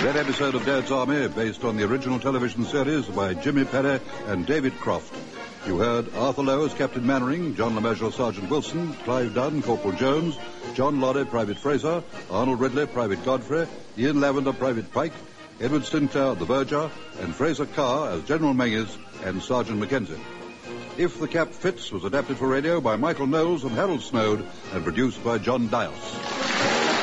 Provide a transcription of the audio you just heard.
That episode of Dad's Army, based on the original television series by Jimmy Perry and David Croft. You heard Arthur Lowe as Captain Mannering, John LeMessurier, Sergeant Wilson, Clive Dunn, Corporal Jones, John Lorry, Private Fraser, Arnold Ridley, Private Godfrey, Ian Lavender, Private Pike, Edward Sinclair, the Verger, and Fraser Carr as General Menzies and Sergeant Mackenzie. If the Cap Fits was adapted for radio by Michael Knowles and Harold Snowd and produced by John Dias.